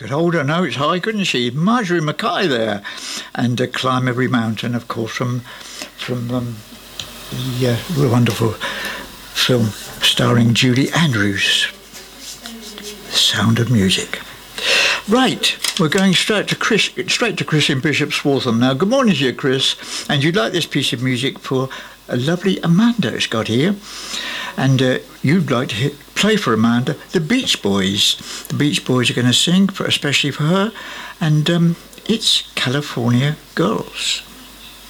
could hold her notes high, couldn't she? Marjorie Mackay there. And Climb Every Mountain, of course, from the wonderful film starring Julie Andrews, Sound of Music. Right, we're going straight to Chris in Bishop's Waltham now. Good morning to you, Chris. And you'd like this piece of music for a lovely Amanda has got here. And you'd like to play for Amanda the Beach Boys. The Beach Boys are going to sing, especially for her. And it's California Girls.